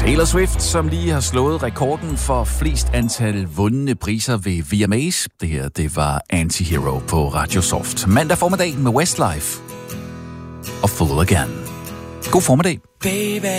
Taylor Swift, som lige har slået rekorden for flest antal vundne priser ved VMAs. Det her, det var Anti-Hero på Radio Soft. Mandag formiddag med Westlife og Fool Again. God formiddag. Baby.